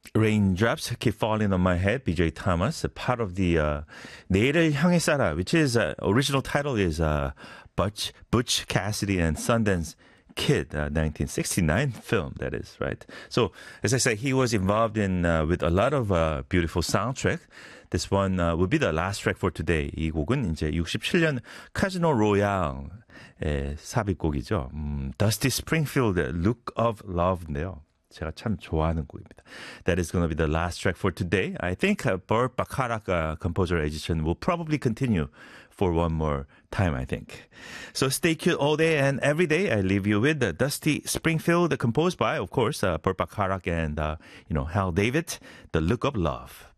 Raindrops Keep Falling on My Head, BJ Thomas, part of the 내일을 향해 살아, which is original title is Butch Cassidy and Sundance Kid, 1969 film, that is, right? So, as I said, he was involved in with a lot of beautiful soundtrack. This one will be the last track for today. 이 곡은 이제 67년 카지노 로얄의 삽입곡이죠. Dusty Springfield, Look of Love인데요. 제가 참 좋아하는 곡입니다. That is going to be the last track for today. I think Burt Bacharach composer edition will probably continue for one more time, I think. So stay cute all day and every day. I leave you with Dusty Springfield, composed by, of course, Burt Bacharach and Hal David, The Look of Love.